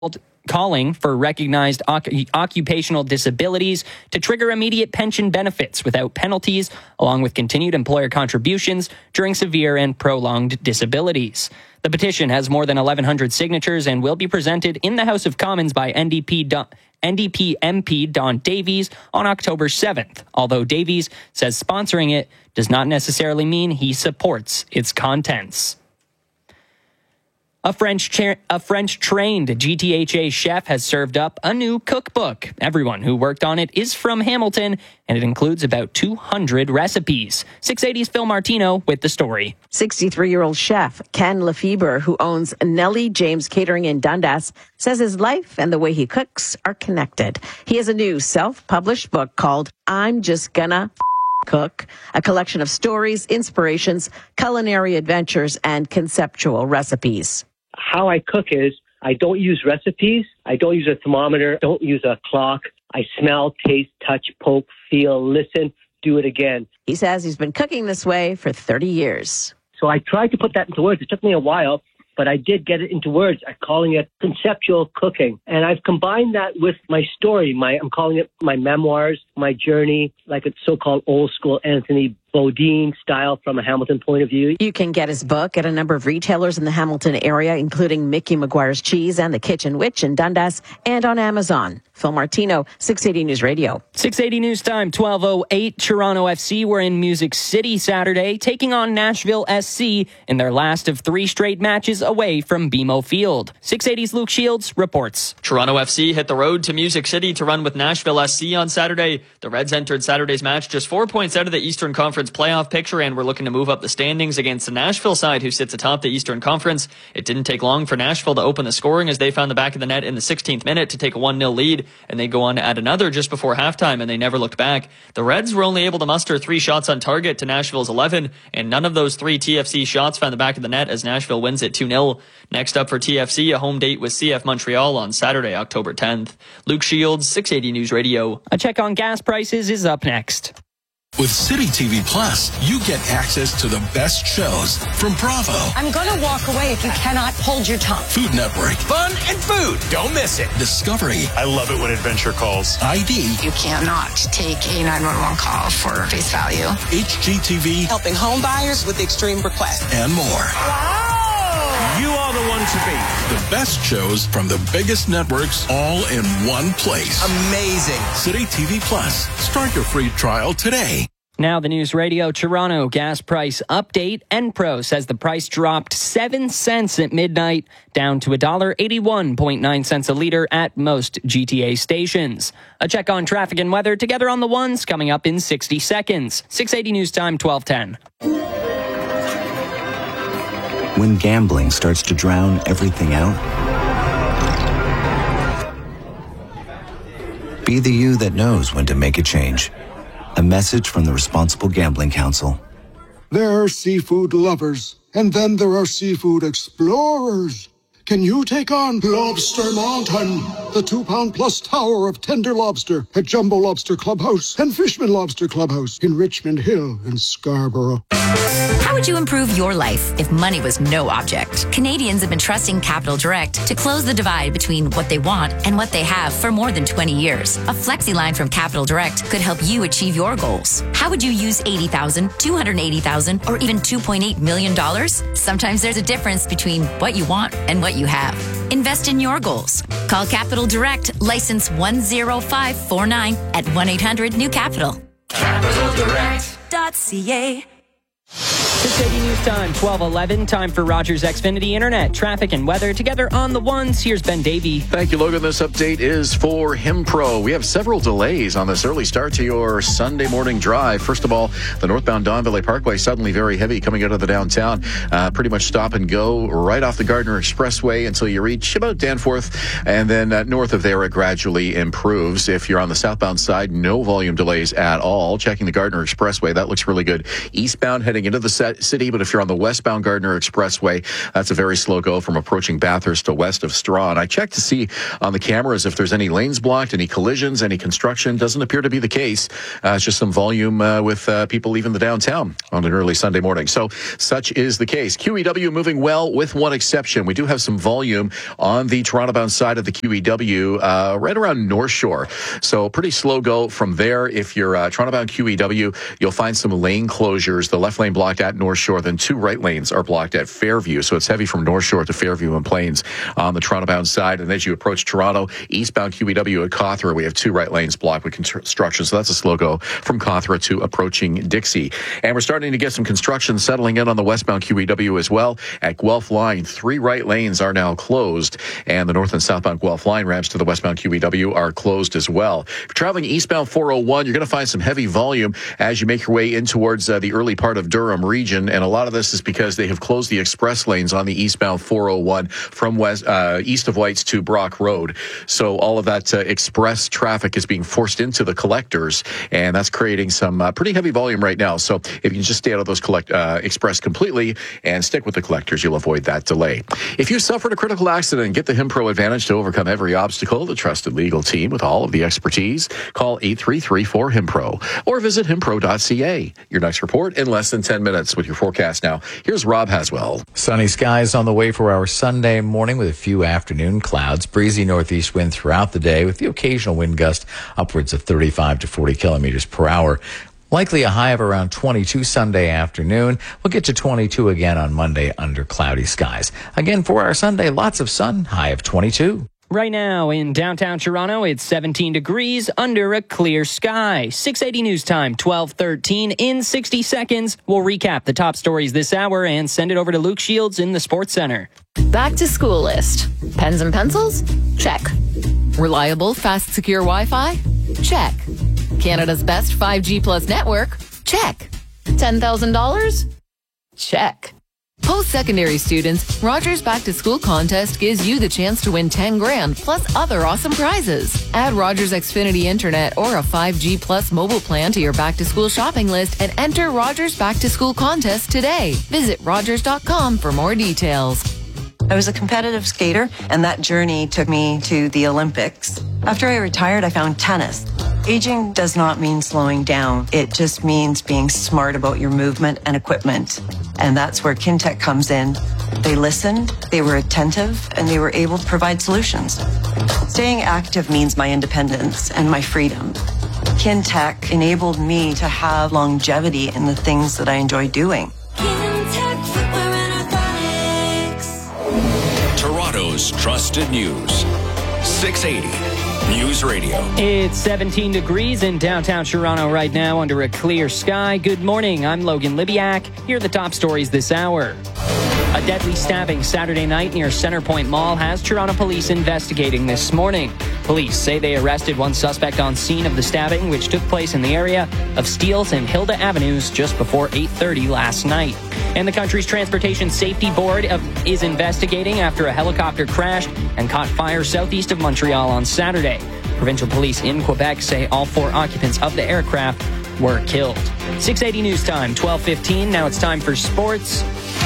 calling for recognized occupational disabilities to trigger immediate pension benefits without penalties, along with continued employer contributions during severe and prolonged disabilities. The petition has more than 1,100 signatures and will be presented in the House of Commons by NDP MP Don Davies on October 7th, although Davies says sponsoring it does not necessarily mean he supports its contents. A French-trained GTHA chef has served up a new cookbook. Everyone who worked on it is from Hamilton, and it includes about 200 recipes. 680's Phil Martino with the story. 63-year-old chef Ken Lefebvre, who owns Nellie James Catering in Dundas, says his life and the way he cooks are connected. He has a new self-published book called I'm Just Gonna Cook, a collection of stories, inspirations, culinary adventures, and conceptual recipes. How I cook is I don't use recipes. I don't use a thermometer. Don't use a clock. I smell, taste, touch, poke, feel, listen, do it again. He says he's been cooking this way for 30 years. So I tried to put that into words. It took me a while, but I did get it into words. I'm calling it conceptual cooking. And I've combined that with my story. I'm calling it my memoirs, my journey, like a so-called old school Anthony Bourdain style from a Hamilton point of view. You can get his book at a number of retailers in the Hamilton area, including Mickey McGuire's Cheese and the Kitchen Witch in Dundas, and on Amazon. Phil Martino, 680 News Radio. 680 News Time, 12:08. Toronto FC were in Music City Saturday, taking on Nashville SC in their last of 3 straight matches away from BMO Field. 680's Luke Shields reports. Toronto FC hit the road to Music City to run with Nashville SC on Saturday. The Reds entered Saturday's match just 4 points out of the Eastern Conference playoff picture and were looking to move up the standings against the Nashville side who sits atop the Eastern Conference. It didn't take long for Nashville to open the scoring as they found the back of the net in the 16th minute to take a 1-0 lead, and they go on to add another just before halftime, and they never looked back. The Reds were only able to muster 3 shots on target to Nashville's 11, and none of those 3 TFC shots found the back of the net as Nashville wins it 2-0. Next up for TFC, a home date with CF Montreal on Saturday, October 10th. Luke Shields, 680 News Radio. A check on gas prices is up next. With City TV Plus, you get access to the best shows from Bravo. I'm going to walk away if you cannot hold your tongue. Food Network. Fun and food. Don't miss it. Discovery. I love it when adventure calls. ID. You cannot take a 911 call for face value. HGTV. Helping home buyers with extreme requests. And more. Wow! You are the one to beat. The best shows from the biggest networks all in one place. Amazing. City TV Plus. Start your free trial today. Now the News Radio Toronto gas price update. Enpro says the price dropped 7 cents at midnight, down to $1.81.9 a litre at most GTA stations. A check on traffic and weather together on the ones coming up in 60 seconds. 680 News Time, 12:10. When gambling starts to drown everything out, be the you that knows when to make a change. A message from the Responsible Gambling Council. There are seafood lovers, and then there are seafood explorers. Can you take on Lobster Mountain, the 2-pound-plus tower of tender lobster at Jumbo Lobster Clubhouse and Fishman Lobster Clubhouse in Richmond Hill and Scarborough? How would you improve your life if money was no object? Canadians have been trusting Capital Direct to close the divide between what they want and what they have for more than 20 years. A flexi line from Capital Direct could help you achieve your goals. How would you use $80,000, $280,000, or even $2.8 million? Sometimes there's a difference between what you want and what you have. Invest in your goals. Call Capital Direct, license 10549 at 1-800-NEW-CAPITAL. CapitalDirect.ca. 680 News Time, 12:11. Time for Rogers Xfinity Internet, traffic and weather together on the ones. Here's Ben Davey. Thank you, Logan. This update is for Himpro. We have several delays on this early start to your Sunday morning drive. First of all, the northbound Don Valley Parkway suddenly very heavy coming out of the downtown. Pretty much stop and go right off the Gardner Expressway until you reach about Danforth. And then north of there, it gradually improves. If you're on the southbound side, no volume delays at all. Checking the Gardner Expressway, that looks really good. Eastbound heading into the City, but if you're on the westbound Gardiner Expressway, that's a very slow go from approaching Bathurst to west of Strawn. I checked to see on the cameras if there's any lanes blocked, any collisions, any construction. Doesn't appear to be the case. It's just some volume with people leaving the downtown on an early Sunday morning. So such is the case. QEW moving well with one exception. We do have some volume on the Toronto-bound side of the QEW right around North Shore. So pretty slow go from there. If you're Toronto-bound QEW, you'll find some lane closures. The left lane blocked at North Shore, then 2 right lanes are blocked at Fairview. So it's heavy from North Shore to Fairview and Plains on the Toronto-bound side. And as you approach Toronto, eastbound QEW at Cawthra, we have 2 right lanes blocked with construction. So that's a slow go from Cawthra to approaching Dixie. And we're starting to get some construction settling in on the westbound QEW as well. At Guelph Line, 3 right lanes are now closed, and the north and southbound Guelph Line ramps to the westbound QEW are closed as well. If you're traveling eastbound 401, you're going to find some heavy volume as you make your way in towards the early part of Durham region, and a lot of this is because they have closed the express lanes on the eastbound 401 from east of Whites to Brock Road. So all of that express traffic is being forced into the collectors, and that's creating some pretty heavy volume right now. So if you can just stay out of those express completely and stick with the collectors, you'll avoid that delay. If you suffered a critical accident, get the HimPro Advantage to overcome every obstacle. The trusted legal team with all of the expertise. Call 833-4HIMPRO or visit himpro.ca. Your next report in less than 10 minutes with your forecast now. Here's Rob Haswell. Sunny skies on the way for our Sunday morning with a few afternoon clouds. Breezy northeast wind throughout the day with the occasional wind gust upwards of 35 to 40 kilometers per hour. Likely a high of around 22 Sunday afternoon. We'll get to 22 again on Monday under cloudy skies. Again, for our Sunday, lots of sun, high of 22. Right now in downtown Toronto, it's 17 degrees under a clear sky. 680 News Time, 12:13. In 60 seconds, we'll recap the top stories this hour and send it over to Luke Shields in the Sports Center. Back to school list. Pens and pencils? Check. Reliable, fast, secure Wi-Fi? Check. Canada's best 5G plus network? Check. $10,000? Check. Post-secondary students, Rogers Back to School contest gives you the chance to win $10,000 plus other awesome prizes. Add Rogers Xfinity Internet or a 5G plus mobile plan to your back to school shopping list and enter Rogers Back to School contest today. Visit Rogers.com for more details. I was a competitive skater, and that journey took me to the Olympics. After I retired, I found tennis. Aging does not mean slowing down. It just means being smart about your movement and equipment. And that's where Kintec comes in. They listened, they were attentive, and they were able to provide solutions. Staying active means my independence and my freedom. Kintec enabled me to have longevity in the things that I enjoy doing. Toronto's trusted news. 680 News Radio. It's 17 degrees in downtown Toronto right now under a clear sky. Good morning. I'm Logan Libiak. Here are the top stories this hour. A deadly stabbing Saturday night near Centrepoint Mall has Toronto police investigating this morning. Police say they arrested one suspect on scene of the stabbing, which took place in the area of Steeles and Hilda Avenues just before 8:30 last night. And the country's Transportation Safety Board is investigating after a helicopter crashed and caught fire southeast of Montreal on Saturday. Provincial police in Quebec say all 4 occupants of the aircraft were killed. 680 News Time, 12:15. Now it's time for sports.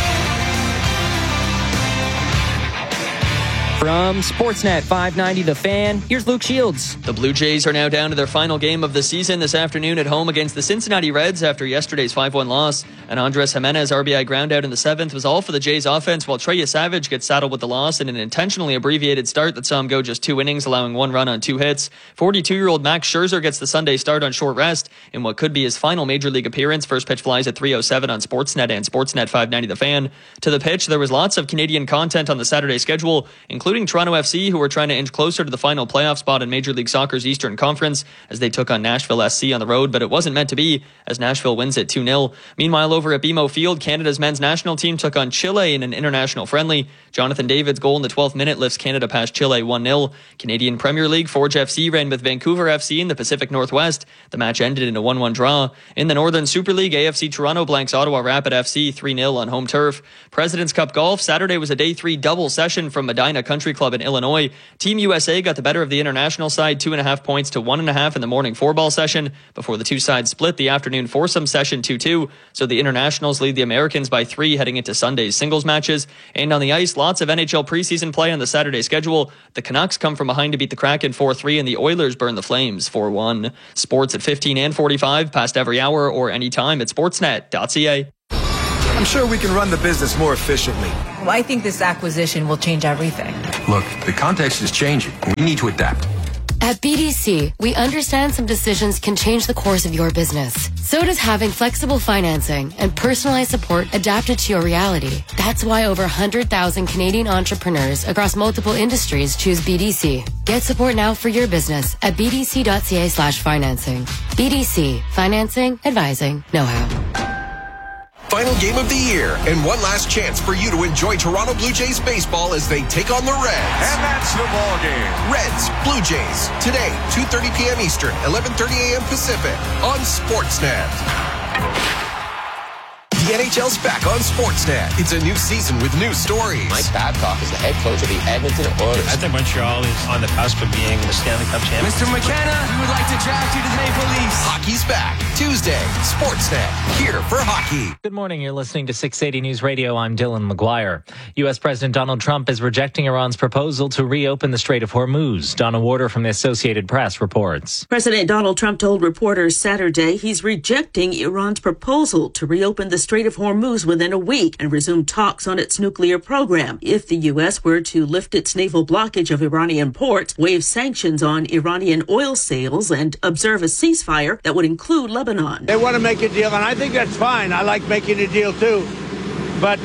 From Sportsnet 590 The Fan, here's Luke Shields. The Blue Jays are now down to their final game of the season this afternoon at home against the Cincinnati Reds after yesterday's 5-1 loss. And Andres Jimenez RBI groundout in the 7th was all for the Jays offense, while Trey Savage gets saddled with the loss in an intentionally abbreviated start that saw him go just 2 innings, allowing 1 run on 2 hits. 42-year-old Max Scherzer gets the Sunday start on short rest in what could be his final Major League appearance. First pitch flies at 3:07 on Sportsnet and Sportsnet 590 The Fan. To the pitch, there was lots of Canadian content on the Saturday schedule, including Toronto FC, who were trying to inch closer to the final playoff spot in Major League Soccer's Eastern Conference as they took on Nashville SC on the road, but it wasn't meant to be as Nashville wins it 2-0. Meanwhile, over at BMO Field, Canada's men's national team took on Chile in an international friendly. Jonathan David's goal in the 12th minute lifts Canada past Chile 1-0. Canadian Premier League, Forge FC ran with Vancouver FC in the Pacific Northwest. The match ended in a 1-1 draw. In the Northern Super League, AFC Toronto blanks Ottawa Rapid FC 3-0 on home turf. President's Cup Golf, Saturday was a day 3 double session from Medina Country Country Club in Illinois. Team USA got the better of the international side, 2.5 points to 1.5 in the morning four-ball session before the two sides split the afternoon foursome session 2-2. So the internationals lead the Americans by 3 heading into Sunday's singles matches. And on the ice, lots of NHL preseason play on the Saturday schedule. The Canucks come from behind to beat the Kraken 4-3 and the Oilers burn the Flames 4-1. Sports at 15 and 45, past every hour or anytime at sportsnet.ca. I'm sure we can run the business more efficiently. Well, I think this acquisition will change everything. Look, the context is changing. We need to adapt. At BDC, we understand some decisions can change the course of your business. So does having flexible financing and personalized support adapted to your reality. That's why over 100,000 Canadian entrepreneurs across multiple industries choose BDC. Get support now for your business at bdc.ca/financing. BDC, financing, advising, know-how. Final game of the year, and one last chance for you to enjoy Toronto Blue Jays baseball as they take on the Reds. And that's the ball game. Reds, Blue Jays, today, 2:30 p.m. Eastern, 11:30 a.m. Pacific, on Sportsnet. The NHL's back on Sportsnet. It's a new season with new stories. Mike Babcock is the head coach of the Edmonton Oilers. I think Montreal is on the cusp of being the Stanley Cup champion. Mr. McKenna, we would like to draft you to the Maple Leafs. Hockey's back. Tuesday, Sportsnet, here for hockey. Good morning. You're listening to 680 News Radio. I'm Dylan McGuire. U.S. President Donald Trump is rejecting Iran's proposal to reopen the Strait of Hormuz. Donna Warder from the Associated Press reports. President Donald Trump told reporters Saturday he's rejecting Iran's proposal to reopen the Strait of Hormuz within a week and resume talks on its nuclear program. If the U.S. were to lift its naval blockage of Iranian ports, waive sanctions on Iranian oil sales, and observe a ceasefire that would include Lebanon. They want to make a deal, and I think that's fine. I like making a deal, too. But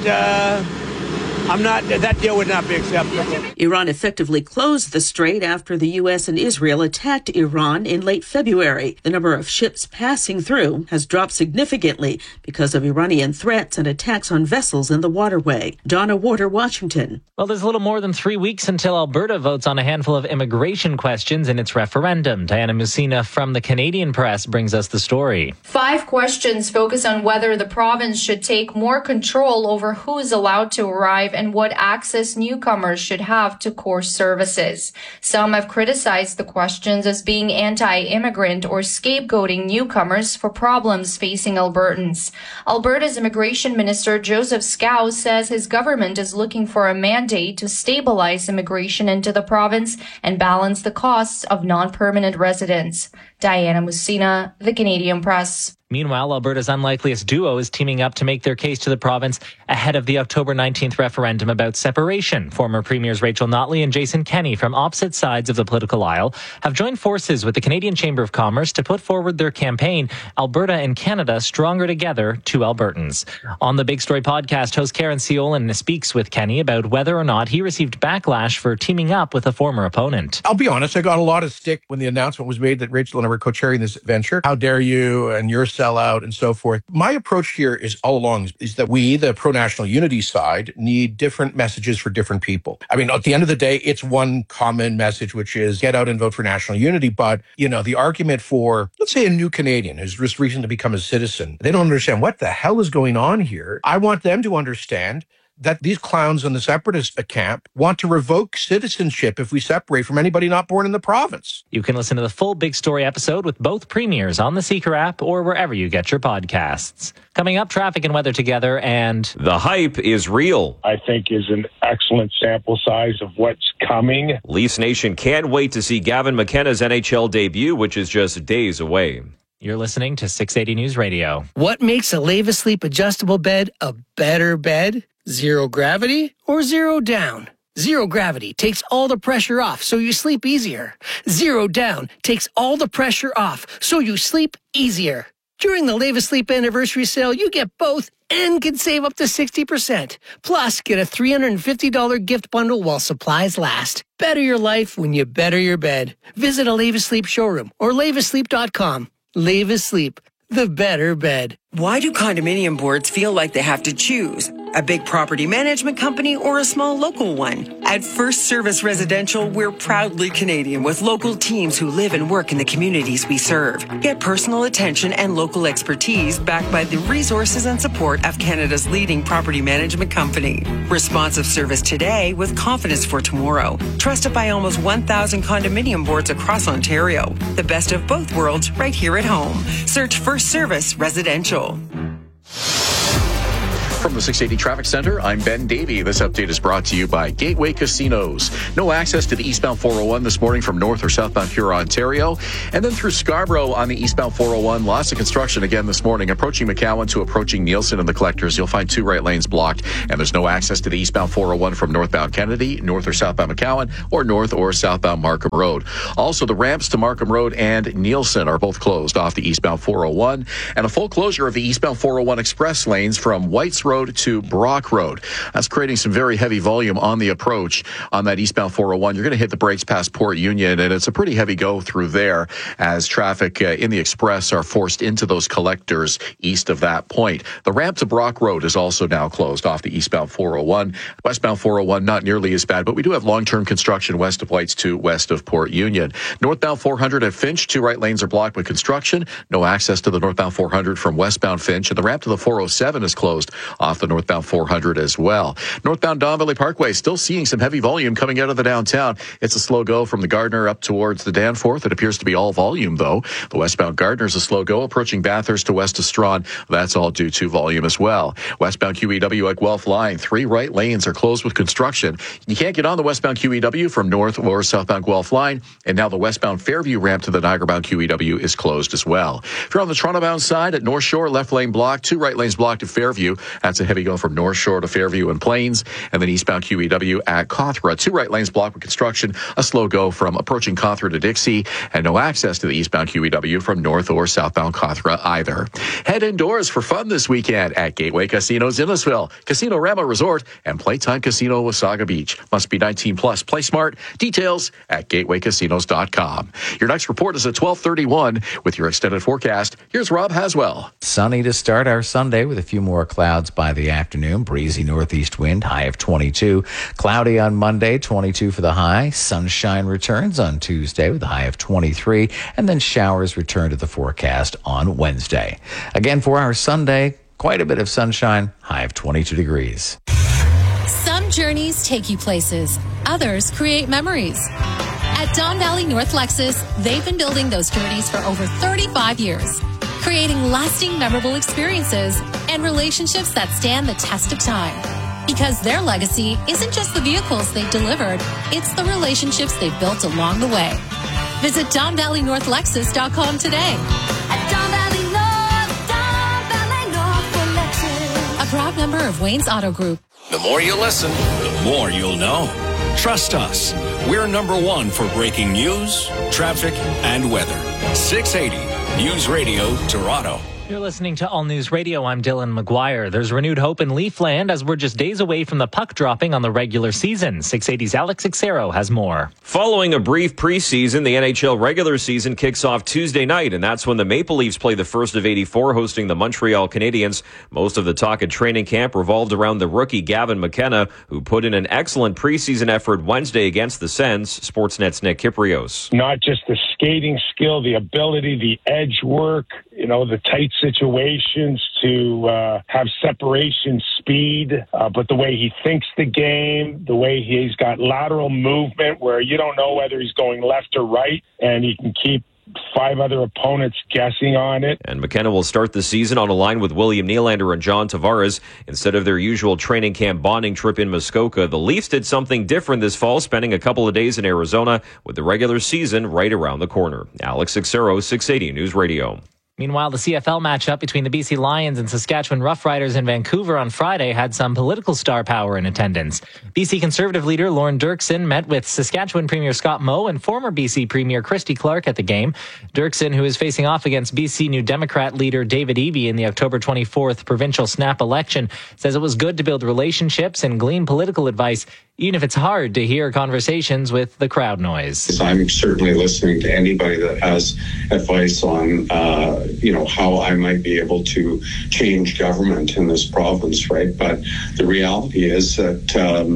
that deal would not be acceptable. Iran effectively closed the strait after the U.S. and Israel attacked Iran in late February. The number of ships passing through has dropped significantly because of Iranian threats and attacks on vessels in the waterway. Donna Warder, Washington. Well, there's a little more than 3 weeks until Alberta votes on a handful of immigration questions in its referendum. Diana Musina from the Canadian Press brings us the story. 5 questions focus on whether the province should take more control over who is allowed to arrive and what access newcomers should have to core services. Some have criticized the questions as being anti-immigrant or scapegoating newcomers for problems facing Albertans. Alberta's Immigration Minister Joseph Scow says his government is looking for a mandate to stabilize immigration into the province and balance the costs of non-permanent residents. Diana Musina, The Canadian Press. Meanwhile, Alberta's unlikeliest duo is teaming up to make their case to the province ahead of the October 19th referendum about separation. Former Premiers Rachel Notley and Jason Kenney from opposite sides of the political aisle have joined forces with the Canadian Chamber of Commerce to put forward their campaign, Alberta and Canada Stronger Together to Albertans. On the Big Story podcast, host Karen Seolin speaks with Kenney about whether or not he received backlash for teaming up with a former opponent. I'll be honest, I got a lot of stick when the announcement was made that Rachel and I were co-chairing this venture. How dare you, and you're sellout, and so forth. My approach here is all along is that we, the pro-national unity side, need different messages for different people. I mean, at the end of the day, it's one common message, which is get out and vote for national unity. But, the argument for, let's say, a new Canadian who's just recently become a citizen, they don't understand what the hell is going on here. I want them to understand that these clowns in the separatist camp want to revoke citizenship if we separate from anybody not born in the province. You can listen to the full Big Story episode with both premiers on the Seeker app or wherever you get your podcasts. Coming up, traffic and weather together, and the hype is real. I think is an excellent sample size of what's coming. Leafs Nation can't wait to see Gavin McKenna's NHL debut, which is just days away. You're listening to 680 News Radio. What makes a Leva Sleep adjustable bed a better bed? Zero gravity or zero down? Zero gravity takes all the pressure off so you sleep easier. Zero down takes all the pressure off so you sleep easier. During the Leva Sleep anniversary sale, you get both and can save up to 60%. Plus, get a $350 gift bundle while supplies last. Better your life when you better your bed. Visit a Leva Sleep showroom or levasleep.com. Leva Sleep, the better bed. Why do condominium boards feel like they have to choose? A big property management company or a small local one? At First Service Residential, we're proudly Canadian with local teams who live and work in the communities we serve. Get personal attention and local expertise backed by the resources and support of Canada's leading property management company. Responsive service today with confidence for tomorrow. Trusted by almost 1,000 condominium boards across Ontario. The best of both worlds right here at home. Search First Service Residential. From the 680 Traffic Center, I'm Ben Davey. This update is brought to you by Gateway Casinos. No access to the eastbound 401 this morning from north or southbound Huron, Ontario. And then through Scarborough on the eastbound 401, lots of construction again this morning. Approaching McCowan to approaching Nielsen and the Collectors, you'll find 2 right lanes blocked. And there's no access to the eastbound 401 from northbound Kennedy, north or southbound McCowan, or north or southbound Markham Road. Also, the ramps to Markham Road and Nielsen are both closed off the eastbound 401. And a full closure of the eastbound 401 express lanes from Whites Road to Brock Road. That's creating some very heavy volume on the approach on that eastbound 401. You're going to hit the brakes past Port Union, and it's a pretty heavy go through there as traffic in the express are forced into those collectors east of that point. The ramp to Brock Road is also now closed off the eastbound 401. Westbound 401, not nearly as bad, but we do have long-term construction west of Whites to west of Port Union. Northbound 400 at Finch, 2 right lanes are blocked with construction. No access to the northbound 400 from westbound Finch, and the ramp to the 407 is closed off the northbound 400 as well. Northbound Don Valley Parkway still seeing some heavy volume coming out of the downtown. It's a slow go from the Gardner up towards the Danforth. It appears to be all volume, though. The westbound Gardner is a slow go approaching Bathurst to west of Strawn. That's all due to volume as well. Westbound QEW at Guelph Line, 3 right lanes are closed with construction. You can't get on the westbound QEW from north or southbound Guelph Line, and now the westbound Fairview ramp to the Niagara-bound QEW is closed as well. If you're on the Toronto-bound side at North Shore, left lane blocked, 2 right lanes blocked at Fairview. That's a heavy go from North Shore to Fairview and Plains, and then eastbound QEW at Cawthra. 2 right lanes blocked with construction. A slow go from approaching Cawthra to Dixie, and no access to the eastbound QEW from north or southbound Cawthra either. Head indoors for fun this weekend at Gateway Casinos Innisfil, Casino Rama Resort, and Playtime Casino Wasaga Beach. Must be 19 plus. Play smart. Details at gatewaycasinos.com. Your next report is at 12:31 with your extended forecast. Here's Rob Haswell. Sunny to start our Sunday with a few more clouds by the afternoon. Breezy northeast wind, high of 22. Cloudy on Monday, 22 for the high. Sunshine returns on Tuesday with a high of 23. And then showers return to the forecast on Wednesday. Again, for our Sunday, quite a bit of sunshine, high of 22 degrees. Some journeys take you places. Others create memories. At Don Valley North Lexus, they've been building those journeys for over 35 years, creating lasting, memorable experiences and relationships that stand the test of time. Because their legacy isn't just the vehicles they've delivered, it's the relationships they've built along the way. Visit DonValleyNorthLexus.com today. At Don Valley North for Lexus. A proud member of Wayne's Auto Group. The more you listen, the more you'll know. Trust us. We're #1 for breaking news, traffic, and weather. 680 News Radio, Toronto. You're listening to All News Radio. I'm Dylan McGuire. There's renewed hope in Leafland as we're just days away from the puck dropping on the regular season. 680's Alex Ixero has more. Following a brief preseason, the NHL regular season kicks off Tuesday night, and that's when the Maple Leafs play the first of 84, hosting the Montreal Canadiens. Most of the talk at training camp revolved around the rookie Gavin McKenna, who put in an excellent preseason effort Wednesday against the Sens. Sportsnet's Nick Kiprios. Not just the skating skill, the ability, the edge work, the tight situations to have separation speed, but the way he thinks the game, the way he's got lateral movement where you don't know whether he's going left or right, and he can keep 5 other opponents guessing on it. And McKenna will start the season on a line with William Nylander and John Tavares instead of their usual training camp bonding trip in Muskoka. The Leafs did something different this fall, spending a couple of days in Arizona with the regular season right around the corner. Alex Ixero, 680 News Radio. Meanwhile, the CFL matchup between the BC Lions and Saskatchewan Roughriders in Vancouver on Friday had some political star power in attendance. BC Conservative leader Lorne Dirksen met with Saskatchewan Premier Scott Moe and former BC Premier Christy Clark at the game. Dirksen, who is facing off against BC New Democrat leader David Eby in the October 24th provincial snap election, says it was good to build relationships and glean political advice, even if it's hard to hear conversations with the crowd noise. I'm certainly listening to anybody that has advice on, how I might be able to change government in this province, right? But the reality is that,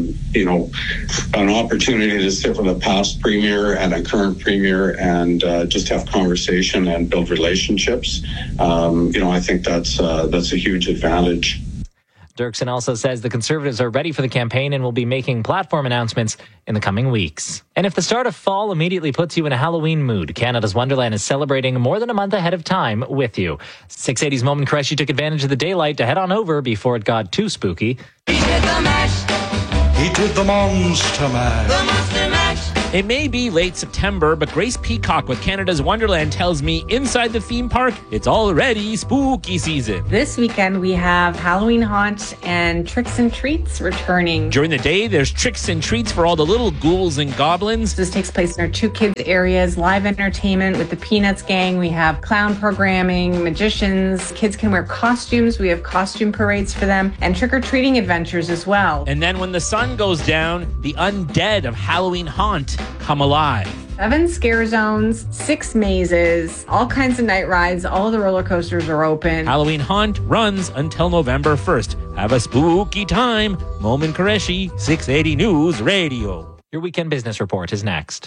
an opportunity to sit with a past premier and a current premier and just have conversation and build relationships, I think that's a huge advantage. Dirksen also says the Conservatives are ready for the campaign and will be making platform announcements in the coming weeks. And if the start of fall immediately puts you in a Halloween mood, Canada's Wonderland is celebrating more than a month ahead of time with you. 680's Moment Qureshi took advantage of the daylight to head on over before it got too spooky. He did the mash. He did the monster mash. The monster mash. It may be late September, but Grace Peacock with Canada's Wonderland tells me inside the theme park, it's already spooky season. This weekend, we have Halloween Haunt and Tricks and Treats returning. During the day, there's tricks and treats for all the little ghouls and goblins. This takes place in our 2 kids areas, live entertainment with the Peanuts gang. We have clown programming, magicians. Kids can wear costumes. We have costume parades for them and trick-or-treating adventures as well. And then when the sun goes down, the undead of Halloween Haunt come alive. 7 scare zones, 6 mazes, all kinds of night rides. All of the roller coasters are open. Halloween Haunt runs until November 1st. Have a spooky time. Moment Qureshi, 680 News Radio. Your weekend business report is next.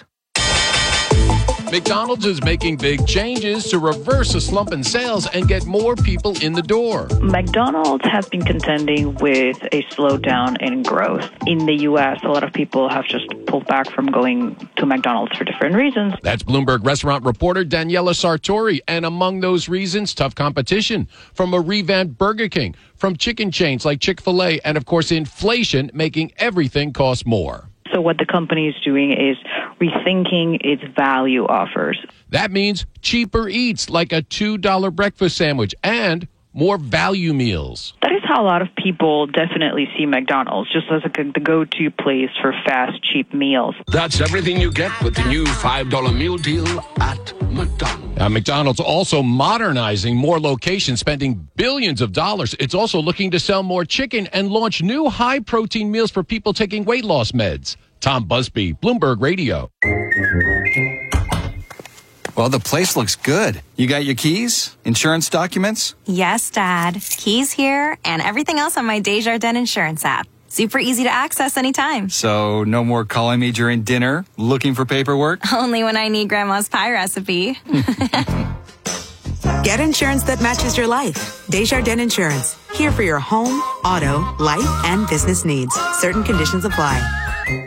McDonald's is making big changes to reverse a slump in sales and get more people in the door. McDonald's has been contending with a slowdown in growth. In the U.S., a lot of people have just pulled back from going to McDonald's for different reasons. That's Bloomberg restaurant reporter Daniela Sartori. And among those reasons, tough competition from a revamped Burger King, from chicken chains like Chick-fil-A, and of course, inflation making everything cost more. So what the company is doing is rethinking its value offers. That means cheaper eats like a $2 breakfast sandwich and more value meals. That is how a lot of people definitely see McDonald's, just as the go-to place for fast, cheap meals. That's everything you get with the new $5 meal deal at McDonald's. Now, McDonald's also modernizing more locations, spending billions of dollars. It's also looking to sell more chicken and launch new high-protein meals for people taking weight loss meds. Tom Busby, Bloomberg Radio. Well, the place looks good. You got your keys? Insurance documents? Yes, Dad. Keys here and everything else on my Desjardins Insurance app. Super easy to access anytime. So no more calling me during dinner, looking for paperwork? Only when I need Grandma's pie recipe. Get insurance that matches your life. Desjardins Insurance. Here for your home, auto, life, and business needs. Certain conditions apply.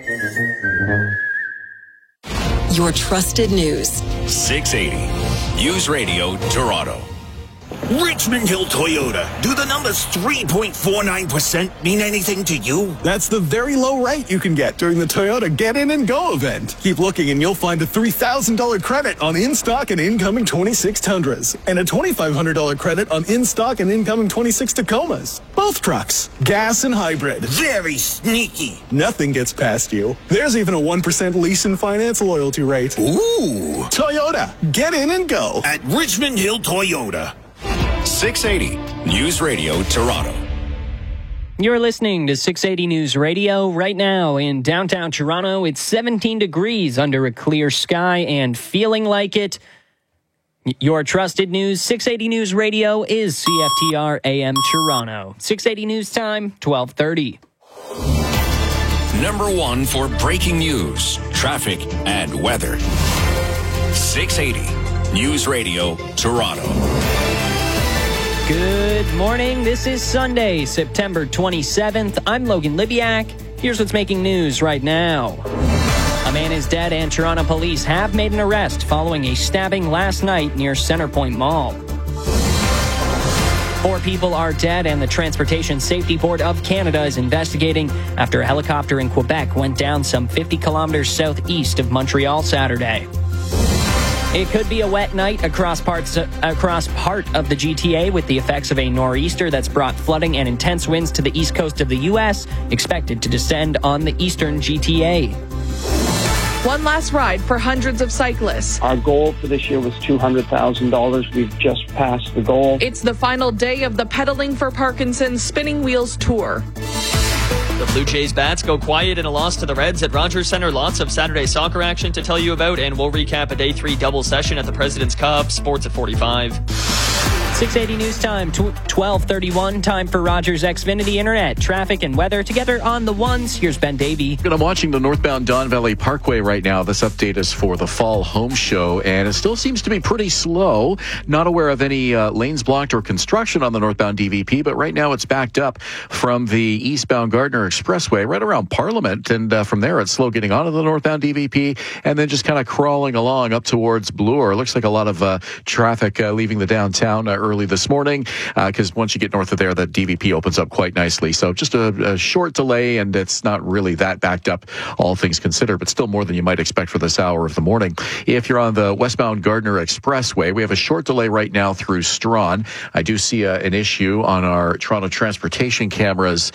Your trusted news. 680 News Radio Toronto. Richmond Hill Toyota. Do the numbers 3.49% mean anything to you? That's the very low rate you can get during the Toyota Get In and Go event. Keep looking and you'll find a $3,000 credit on in-stock and incoming 26 Tundras and a $2,500 credit on in-stock and incoming 26 Tacomas. Both trucks, gas and hybrid. Very sneaky. Nothing gets past you. There's even a 1% lease and finance loyalty rate. Ooh. Toyota. Get in and go. At Richmond Hill Toyota. 680 News Radio Toronto. You're listening to 680 News Radio. Right now in downtown Toronto, it's 17 degrees under a clear sky and feeling like it. Your trusted news, 680 News Radio, is CFTR AM Toronto. 680 News Time, 12:30. Number one for breaking news, traffic, and weather. 680 News Radio Toronto. Good morning. This is Sunday, September 27th. I'm Logan Libiak. Here's what's making news right now. A man is dead and Toronto police have made an arrest following a stabbing last night near Centrepoint Mall. 4 people are dead and the Transportation Safety Board of Canada is investigating after a helicopter in Quebec went down some 50 kilometers southeast of Montreal Saturday. It could be a wet night across part of the GTA with the effects of a nor'easter that's brought flooding and intense winds to the east coast of the U.S., expected to descend on the eastern GTA. One last ride for hundreds of cyclists. Our goal for this year was $200,000. We've just passed the goal. It's the final day of the Pedaling for Parkinson's Spinning Wheels Tour. The Blue Jays bats go quiet in a loss to the Reds at Rogers Center. Lots of Saturday soccer action to tell you about, and we'll recap a Day 3 double session at the President's Cup. Sports at 45. 680 news time, 12:31. Time for Rogers Xfinity Internet. Traffic and weather together on the ones. Here's Ben Davey. I'm watching the northbound Don Valley Parkway right now. This update is for the Fall Home Show, and it still seems to be pretty slow. Not aware of any lanes blocked or construction on the northbound DVP, but right now it's backed up from the eastbound Gardner Expressway right around Parliament, and from there it's slow getting onto the northbound DVP, and then just kind of crawling along up towards Bloor. It looks like a lot of traffic leaving the downtown early this morning, because once you get north of there, the DVP opens up quite nicely. So just a short delay, and it's not really that backed up, all things considered, but still more than you might expect for this hour of the morning. If you're on the westbound Gardner Expressway, we have a short delay right now through Strawn. I do see an issue on our Toronto transportation cameras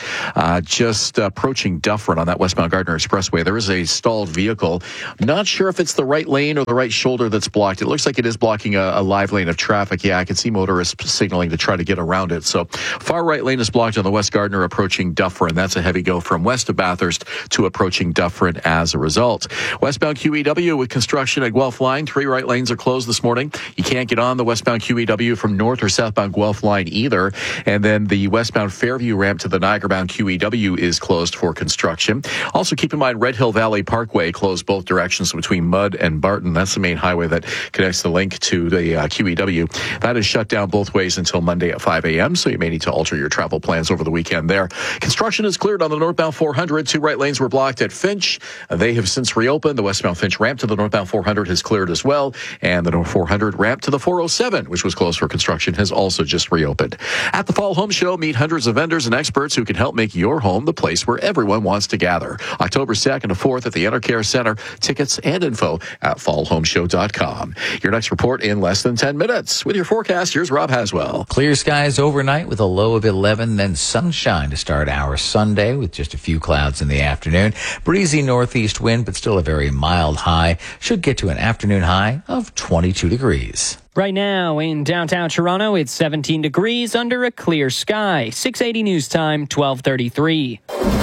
just approaching Dufferin on that westbound Gardner Expressway. There is a stalled vehicle. Not sure if it's the right lane or the right shoulder that's blocked. It looks like it is blocking a live lane of traffic. Yeah, I can see motorists signaling to try to get around it. So far right lane is blocked on the West Gardner approaching Dufferin. That's a heavy go from west of Bathurst to approaching Dufferin as a result. Westbound QEW with construction at Guelph Line. 3 right lanes are closed this morning. You can't get on the westbound QEW from north or southbound Guelph Line either. And then the westbound Fairview ramp to the Niagara-bound QEW is closed for construction. Also keep in mind Red Hill Valley Parkway closed both directions between Mudd and Barton. That's the main highway that connects the link to the QEW. That is shut down both ways until Monday at 5 a.m., so you may need to alter your travel plans over the weekend there. Construction is cleared on the northbound 400. 2 right lanes were blocked at Finch. They have since reopened. The westbound Finch ramp to the northbound 400 has cleared as well, and the north 400 ramp to the 407, which was closed for construction, has also just reopened. At the Fall Home Show, meet hundreds of vendors and experts who can help make your home the place where everyone wants to gather. October 2nd to 4th at the Enercare Center. Tickets and info at fallhomeshow.com. Your next report in less than 10 minutes. With your forecast, here's Rob Haswell. Clear skies overnight with a low of 11, then sunshine to start our Sunday with just a few clouds in the afternoon. Breezy northeast wind, but still a very mild high. Should get to an afternoon high of 22 degrees. Right now in downtown Toronto, it's 17 degrees under a clear sky. 680 news time, 12:33.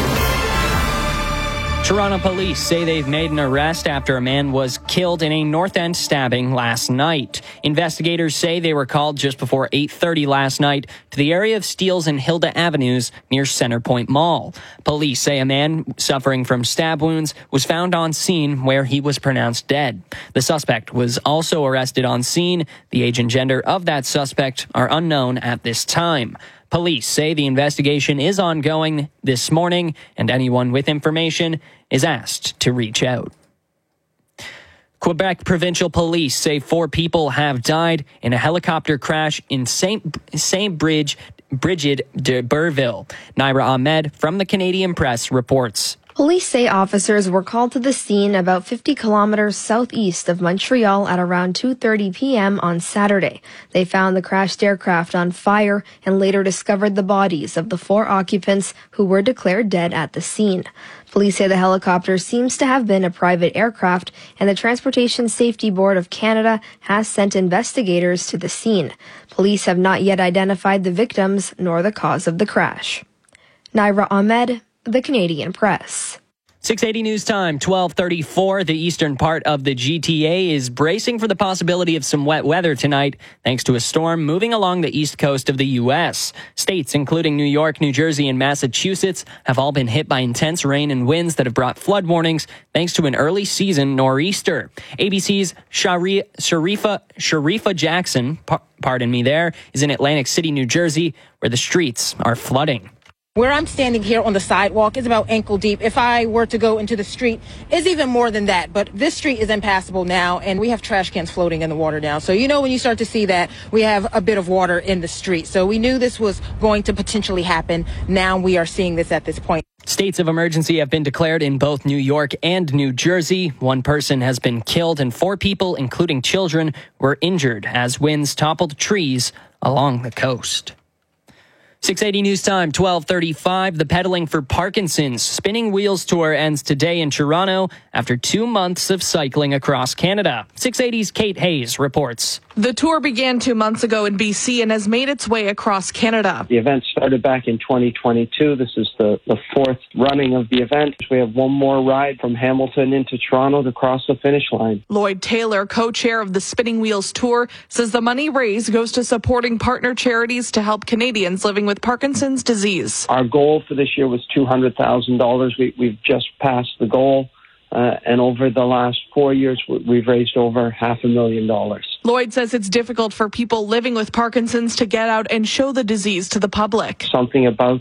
Toronto police say they've made an arrest after a man was killed in a North End stabbing last night. Investigators say they were called just before 8:30 last night to the area of Steeles and Hilda Avenues near Centrepoint Mall. Police say a man suffering from stab wounds was found on scene where he was pronounced dead. The suspect was also arrested on scene. The age and gender of that suspect are unknown at this time. Police say the investigation is ongoing this morning, and anyone with information is asked to reach out. Quebec Provincial Police say 4 people have died in a helicopter crash in Saint Brigid de Burville. Naira Ahmed from the Canadian Press reports. Police say officers were called to the scene about 50 kilometers southeast of Montreal at around 2:30 p.m. on Saturday. They found the crashed aircraft on fire and later discovered the bodies of the 4 occupants who were declared dead at the scene. Police say the helicopter seems to have been a private aircraft, and the Transportation Safety Board of Canada has sent investigators to the scene. Police have not yet identified the victims nor the cause of the crash. Naira Ahmed, The Canadian Press. 680 news time, 12:34. The eastern part of the GTA is bracing for the possibility of some wet weather tonight, thanks to a storm moving along the east coast of the U.S. States including New York, New Jersey, and Massachusetts have all been hit by intense rain and winds that have brought flood warnings, thanks to an early season nor'easter. ABC's Sharifa Jackson, is in Atlantic City, New Jersey, where the streets are flooding. Where I'm standing here on the sidewalk is about ankle deep. If I were to go into the street, it's even more than that. But this street is impassable now, and we have trash cans floating in the water now. So, when you start to see that, we have a bit of water in the street. So we knew this was going to potentially happen. Now we are seeing this at this point. States of emergency have been declared in both New York and New Jersey. 1 person has been killed and 4 people, including children, were injured as winds toppled trees along the coast. 680 News Time, 12:35. The Pedaling for Parkinson's Spinning Wheels Tour ends today in Toronto after 2 months of cycling across Canada. 680's Kate Hayes reports. The tour began 2 months ago in BC and has made its way across Canada. The event started back in 2022. This is the fourth running of the event. We have one more ride from Hamilton into Toronto to cross the finish line. Lloyd Taylor, co-chair of the Spinning Wheels Tour, says the money raised goes to supporting partner charities to help Canadians living with Parkinson's disease. Our goal for this year was $200,000. We've just passed the goal. And over the last 4 years, we've raised over $500,000. Lloyd says it's difficult for people living with Parkinson's to get out and show the disease to the public. Something about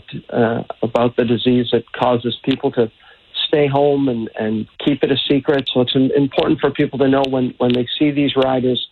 the disease that causes people to stay home and keep it a secret. So it's important for people to know when they see these riders.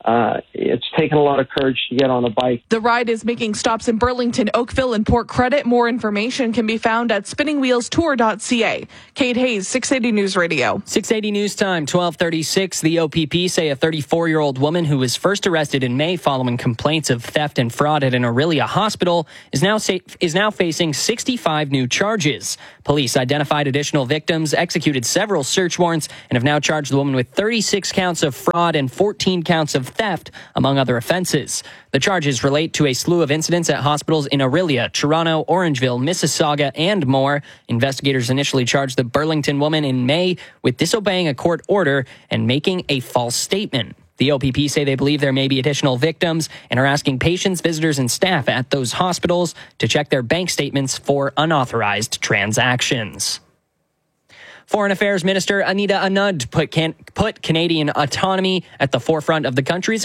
It's taken a lot of courage to get on a bike. The ride is making stops in Burlington, Oakville, and Port Credit. More information can be found at spinningwheelstour.ca. Kate Hayes, 680 News Radio. 680 News Time, 12:36. The OPP say a 34-year-old woman who was first arrested in May following complaints of theft and fraud at an Orillia hospital is now facing 65 new charges. Police identified additional victims, executed several search warrants, and have now charged the woman with 36 counts of fraud and 14 counts of theft, among other offenses. The charges relate to a slew of incidents at hospitals in Orillia, Toronto, Orangeville, Mississauga, and more. Investigators initially charged the Burlington woman in May with disobeying a court order and making a false statement. The OPP say they believe there may be additional victims and are asking patients, visitors, and staff at those hospitals to check their bank statements for unauthorized transactions. Foreign Affairs Minister Anita Anand put Canadian autonomy at the forefront of the country's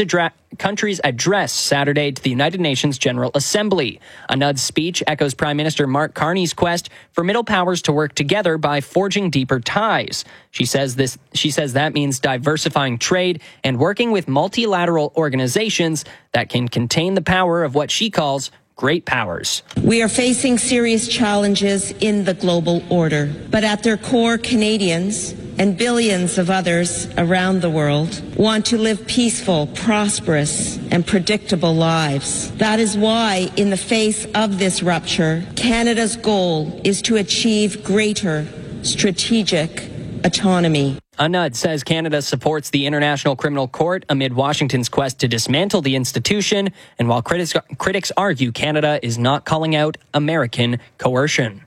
address Saturday to the United Nations General Assembly. Anand's speech echoes Prime Minister Mark Carney's quest for middle powers to work together by forging deeper ties. She says that means diversifying trade and working with multilateral organizations that can contain the power of what she calls great powers. We are facing serious challenges in the global order, but at their core, Canadians and billions of others around the world want to live peaceful, prosperous, and predictable lives. That is why, in the face of this rupture, Canada's goal is to achieve greater strategic autonomy. Anand says Canada supports the International Criminal Court amid Washington's quest to dismantle the institution, and while critics argue Canada is not calling out American coercion.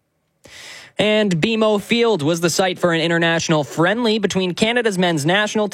And BMO Field was the site for an international friendly between Canada's men's national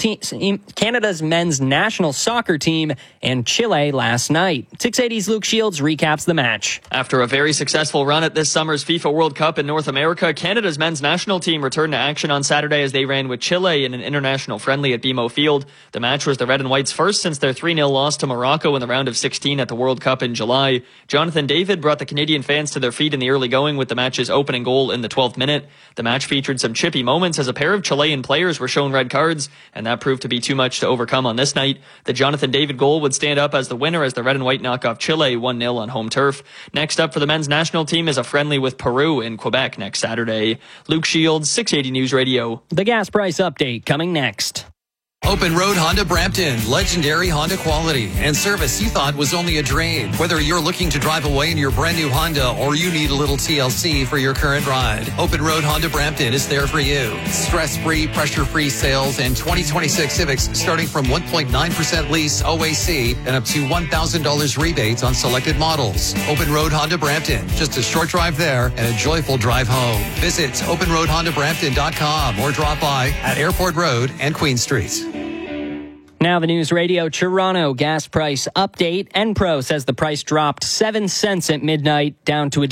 soccer team and Chile last night. 680's Luke Shields recaps the match. After a very successful run at this summer's FIFA World Cup in North America, Canada's men's national team returned to action on Saturday as they ran with Chile in an international friendly at BMO Field. The match was the Red and Whites' first since their 3-0 loss to Morocco in the round of 16 at the World Cup in July. Jonathan David brought the Canadian fans to their feet in the early going with the match's opening goal in the 12th minute. The match featured some chippy moments as a pair of Chilean players were shown red cards, and that proved to be too much to overcome on this night. The Jonathan David goal would stand up as the winner as the Red and White knock off Chile 1-0 on home turf. Next up for the men's national team is a friendly with Peru in Quebec next Saturday. Luke Shields, 680 News Radio. The gas price update coming next. Open Road Honda Brampton, legendary Honda quality and service you thought was only a drain. Whether you're looking to drive away in your brand new Honda or you need a little TLC for your current ride, Open Road Honda Brampton is there for you. Stress-free, pressure-free sales and 2026 Civics starting from 1.9% lease OAC and up to $1,000 rebates on selected models. Open Road Honda Brampton, just a short drive there and a joyful drive home. Visit openroadhondabrampton.com or drop by at Airport Road and Queen Street. Now the News Radio Toronto gas price update. Enpro says the price dropped 7 cents at midnight, down to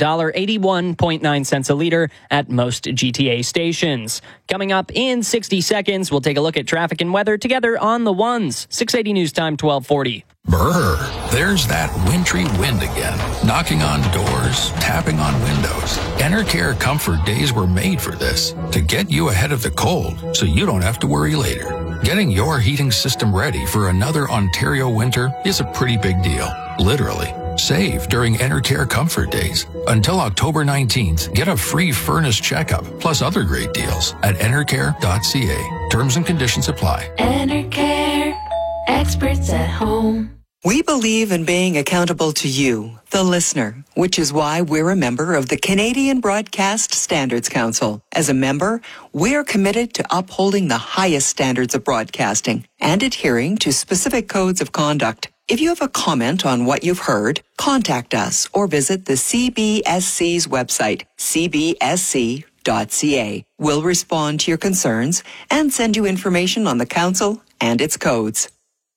$1.81.9 a liter at most GTA stations. Coming up in 60 seconds, we'll take a look at traffic and weather together on the ones. 680 News Time, 1240. Brr, there's that wintry wind again, knocking on doors, tapping on windows. Enercare Comfort Days were made for this, to get you ahead of the cold so you don't have to worry later. Getting your heating system ready for another Ontario winter is a pretty big deal, literally. Save during Enercare Comfort Days. Until October 19th, get a free furnace checkup, plus other great deals at enercare.ca. Terms and conditions apply. Enercare, experts at home. We believe in being accountable to you, the listener, which is why we're a member of the Canadian Broadcast Standards Council. As a member, we're committed to upholding the highest standards of broadcasting and adhering to specific codes of conduct. If you have a comment on what you've heard, contact us or visit the CBSC's website, cbsc.ca. We'll respond to your concerns and send you information on the council and its codes.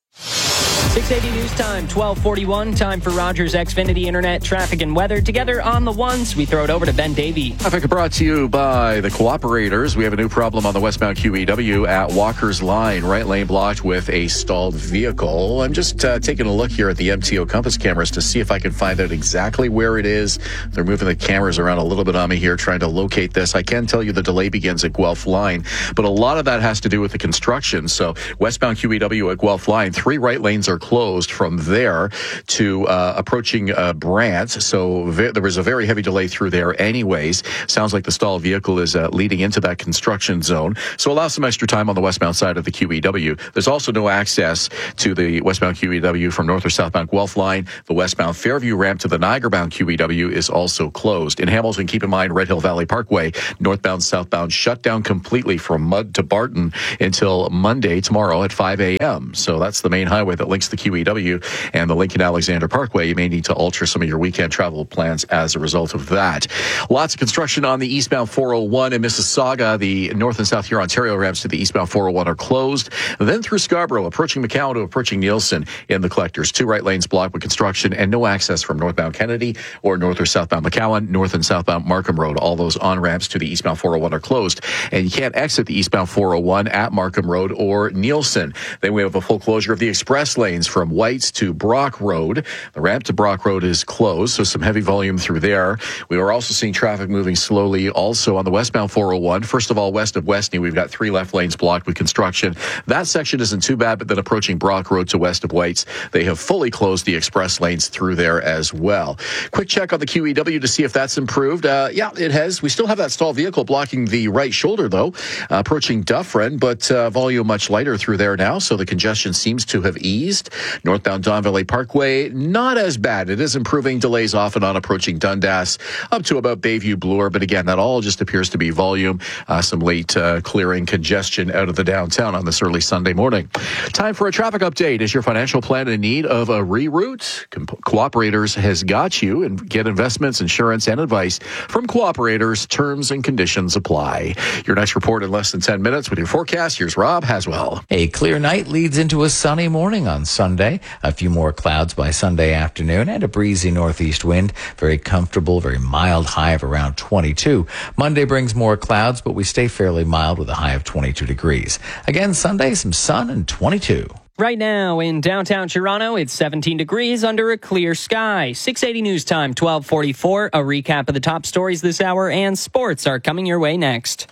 680 News Time, 1241. Time for Rogers Xfinity Internet, traffic, and weather. Together on the ones, we throw it over to Ben Davey. Traffic brought to you by the Cooperators. We have a new problem on the westbound QEW at Walker's Line. Right lane blocked with a stalled vehicle. I'm just taking a look here at the MTO compass cameras to see if I can find out exactly where it is. They're moving the cameras around a little bit on me here, trying to locate this. I can tell you the delay begins at Guelph Line, but a lot of that has to do with the construction. So westbound QEW at Guelph Line, 3 right lanes are closed from there to approaching Brant. So there was a very heavy delay through there anyways. Sounds like the stalled vehicle is leading into that construction zone. So allow some extra time on the westbound side of the QEW. There's also no access to the westbound QEW from north or southbound Guelph Line. The westbound Fairview ramp to the Niagara-bound QEW is also closed. In Hamilton, keep in mind Red Hill Valley Parkway, northbound, southbound, shut down completely from Mudd to Barton until Monday, tomorrow at 5 a.m. So that's the main highway that links the QEW and the Lincoln Alexander Parkway. You may need to alter some of your weekend travel plans as a result of that. Lots of construction on the eastbound 401 in Mississauga. The north and south here Ontario ramps to the eastbound 401 are closed. Then through Scarborough, approaching McCowan to approaching Nielsen in the collectors. 2 right lanes blocked with construction and no access from northbound Kennedy or north or southbound McCowan, north and southbound Markham Road. All those on-ramps to the eastbound 401 are closed. And you can't exit the eastbound 401 at Markham Road or Nielsen. Then we have a full closure of the express lanes from Whites to Brock Road. The ramp to Brock Road is closed, so some heavy volume through there. We are also seeing traffic moving slowly also on the westbound 401. First of all, west of Westney, we've got 3 left lanes blocked with construction. That section isn't too bad, but then approaching Brock Road to west of Whites, they have fully closed the express lanes through there as well. Quick check on the QEW to see if that's improved. Yeah, it has. We still have that stalled vehicle blocking the right shoulder, though, approaching Dufferin, but volume much lighter through there now, so the congestion seems to have eased. Northbound Don Valley Parkway, not as bad. It is improving. Delays off and on approaching Dundas up to about Bayview Bloor. But again, that all just appears to be volume. Some late clearing congestion out of the downtown on this early Sunday morning. Time for a traffic update. Is your financial plan in need of a reroute? Cooperators has got you, and get investments, insurance, and advice from Cooperators. Terms and conditions apply. Your next report in less than 10 minutes with your forecast. Here's Rob Haswell. A clear night leads into a sunny morning on Sunday. A few more clouds by Sunday afternoon and a breezy northeast wind. Very comfortable, very mild high of around 22. Monday brings more clouds, but we stay fairly mild with a high of 22 degrees. Again, Sunday, some sun and 22. Right now in downtown Toronto, it's 17 degrees under a clear sky. 680 News Time, 1244. A recap of the top stories this hour and sports are coming your way next.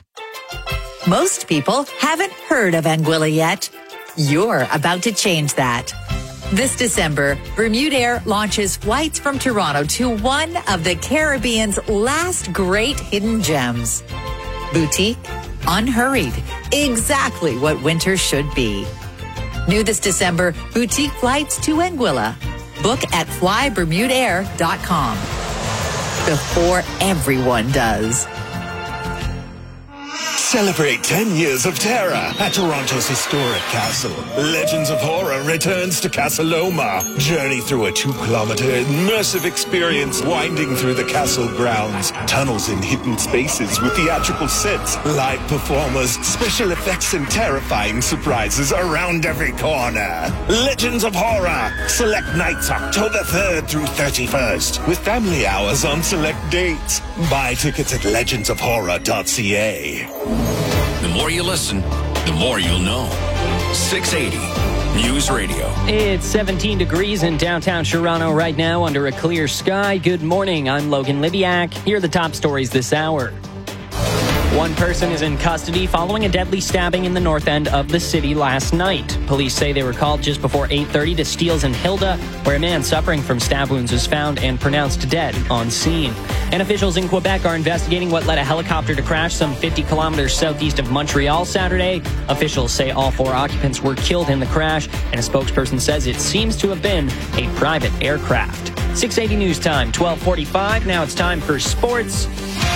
Most people haven't heard of Anguilla yet. You're about to change that. This December, Bermudair launches flights from Toronto to one of the Caribbean's last great hidden gems. Boutique, unhurried, exactly what winter should be. New this December, boutique flights to Anguilla. Book at flybermudair.com. Before everyone does. Celebrate 10 years of terror at Toronto's historic castle. Legends of Horror returns to Casa Loma. Journey through a 2-kilometer immersive experience winding through the castle grounds. Tunnels in hidden spaces with theatrical sets, live performers, special effects, and terrifying surprises around every corner. Legends of Horror. Select nights October 3rd through 31st with family hours on select dates. Buy tickets at legendsofhorror.ca. The more you listen, the more you'll know. 680 News Radio. It's 17 degrees in downtown Toronto right now under a clear sky. Good morning. I'm Logan Libiak. Here are the top stories this hour. One person is in custody following a deadly stabbing in the north end of the city last night. Police say they were called just before 8:30 to Steeles and Hilda, where a man suffering from stab wounds was found and pronounced dead on scene. And officials in Quebec are investigating what led a helicopter to crash some 50 kilometers southeast of Montreal Saturday. Officials say all 4 occupants were killed in the crash, and a spokesperson says it seems to have been a private aircraft. 680 News Time, 12:45. Now it's time for sports.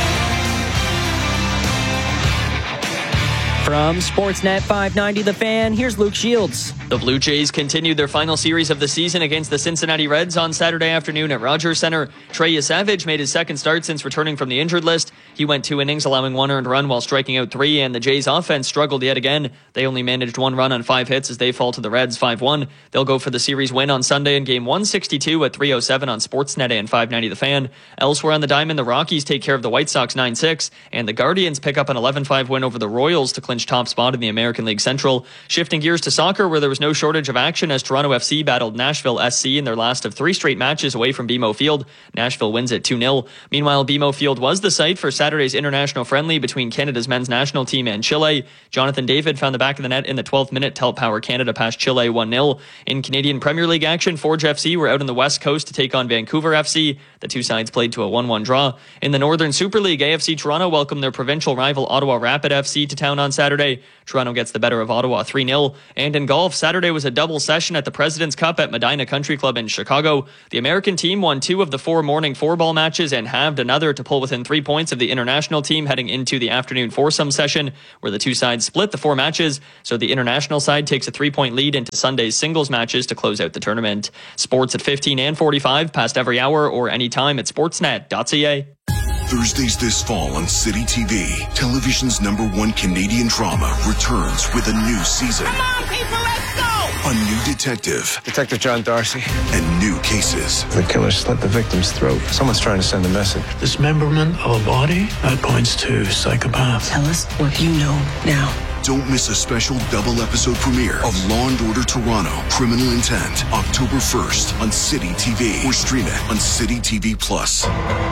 From Sportsnet 590 The Fan, here's Luke Shields. The Blue Jays continued their final series of the season against the Cincinnati Reds on Saturday afternoon at Rogers Center. Trey Yesavage made his second start since returning from the injured list. He went 2 innings, allowing 1 earned run while striking out 3, and the Jays offense struggled yet again. They only managed 1 run on 5 hits as they fall to the Reds 5-1. They'll go for the series win on Sunday in game 162 at 3:07 on Sportsnet and 590 The Fan. Elsewhere on the diamond, the Rockies take care of the White Sox 9-6, and the Guardians pick up an 11-5 win over the Royals to clinch top spot in the American League Central. Shifting gears to soccer, where there was no shortage of action as Toronto FC battled Nashville SC in their last of 3 straight matches away from BMO Field. Nashville wins at 2-0. Meanwhile, BMO Field was the site for Saturday's international friendly between Canada's men's national team and Chile. Jonathan David found the back of the net in the 12th minute to help power Canada past Chile 1-0. In Canadian Premier League action, Forge FC were out on the West Coast to take on Vancouver FC. The 2 sides played to a 1-1 draw. In the Northern Super League, AFC Toronto welcomed their provincial rival Ottawa Rapid FC to town on Saturday. Toronto gets the better of Ottawa 3-0. And in golf, Saturday was a double session at the President's Cup at Medina Country Club in Chicago. The American team won 2 of the 4 morning 4-ball matches and halved another to pull within 3 points of the international team heading into the afternoon foursome session, where the 2 sides split the 4 matches. So the international side takes a 3-point lead into Sunday's singles matches to close out the tournament. Sports at 15 and 45, past every hour or anytime at sportsnet.ca. Thursdays this fall on City TV, television's #1 Canadian drama returns with a new season. Come on, people, let's go! A new detective. Detective John Darcy. And new cases. The killer slit the victim's throat. Someone's trying to send a message. Dismemberment of a body? That points to psychopath. Tell us what you know now. Don't miss a special double-episode premiere of Law & Order Toronto, Criminal Intent, October 1st on City TV, or stream it on City TV Plus.